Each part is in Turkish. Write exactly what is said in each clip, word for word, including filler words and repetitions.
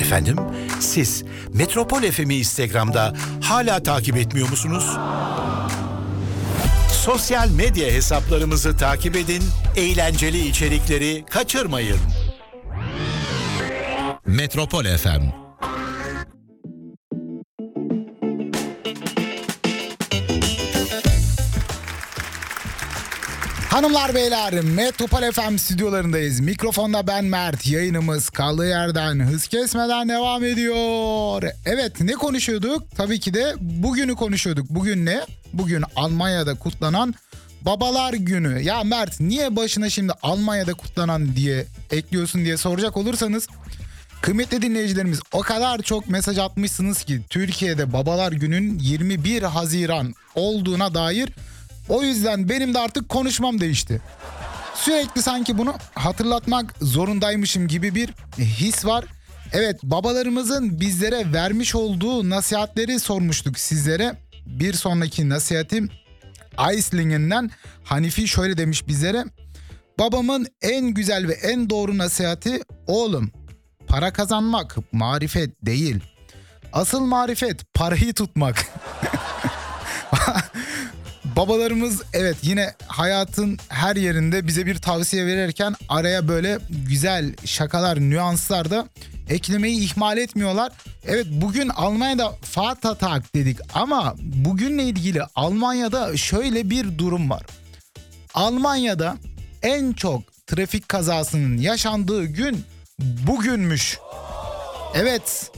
Efendim, siz Metropol F M'i Instagram'da hala takip etmiyor musunuz? Sosyal medya hesaplarımızı takip edin, eğlenceli içerikleri kaçırmayın. Metropol F M. Hanımlar beyler, Metropol F M stüdyolarındayız. Mikrofonda ben Mert. Yayınımız kaldığı yerden hız kesmeden devam ediyor. Evet, ne konuşuyorduk? Tabii ki de bugünü konuşuyorduk. Bugün ne? Bugün Almanya'da kutlanan Babalar Günü. Ya Mert, niye başına şimdi Almanya'da kutlanan diye ekliyorsun diye soracak olursanız, kıymetli dinleyicilerimiz, o kadar çok mesaj atmışsınız ki Türkiye'de Babalar Günü'nün yirmi bir Haziran olduğuna dair. O yüzden benim de artık konuşmam değişti. Sürekli sanki bunu hatırlatmak zorundaymışım gibi bir his var. Evet, babalarımızın bizlere vermiş olduğu nasihatleri sormuştuk sizlere. Bir sonraki nasihatim Aislingen'den Hanifi şöyle demiş bizlere. Babamın en güzel ve en doğru nasihati, oğlum, para kazanmak marifet değil. Asıl marifet parayı tutmak. Babalarımız evet yine hayatın her yerinde bize bir tavsiye verirken araya böyle güzel şakalar, nüanslar da eklemeyi ihmal etmiyorlar. Evet, bugün Almanya'da Vatertag dedik ama bugünle ilgili Almanya'da şöyle bir durum var. Almanya'da en çok trafik kazasının yaşandığı gün bugünmüş. Evet.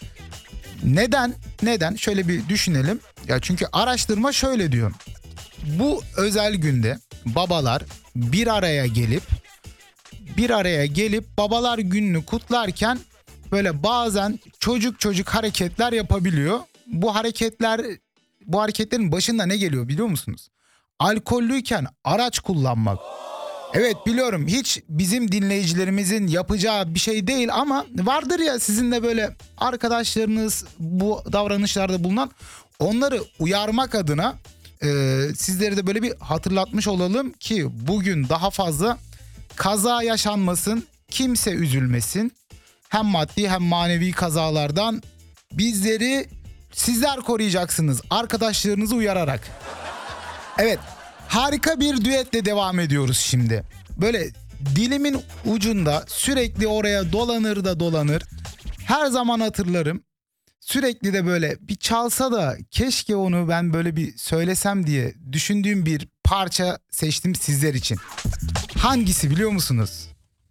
Neden? Neden? Şöyle bir düşünelim. Ya çünkü araştırma şöyle diyor. Bu özel günde babalar bir araya gelip bir araya gelip Babalar Günü'nü kutlarken böyle bazen çocuk çocuk hareketler yapabiliyor. Bu hareketler bu hareketlerin başında ne geliyor biliyor musunuz? Alkollüyken araç kullanmak. Evet, biliyorum hiç bizim dinleyicilerimizin yapacağı bir şey değil ama vardır ya sizin de böyle arkadaşlarınız bu davranışlarda bulunan, onları uyarmak adına e, sizlere de böyle bir hatırlatmış olalım ki bugün daha fazla kaza yaşanmasın, kimse üzülmesin. Hem maddi hem manevi kazalardan bizleri sizler koruyacaksınız, arkadaşlarınızı uyararak. Evet. Harika bir düetle devam ediyoruz şimdi. Böyle dilimin ucunda sürekli oraya dolanır da dolanır. Her zaman hatırlarım. Sürekli de böyle bir çalsa da keşke onu ben böyle bir söylesem diye düşündüğüm bir parça seçtim sizler için. Hangisi biliyor musunuz?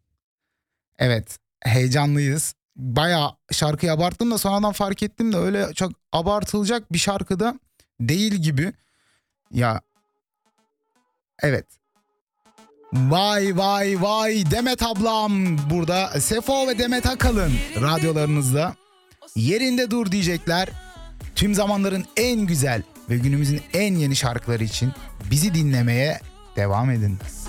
Evet, heyecanlıyız. Bayağı şarkıyı abarttım da sonradan fark ettim de öyle çok abartılacak bir şarkıda değil gibi. Ya evet. Vay vay vay Demet ablam burada. Sefo ve Demet Akalın radyolarınızda. Yerinde dur diyecekler. Tüm zamanların en güzel ve günümüzün en yeni şarkıları için bizi dinlemeye devam edin.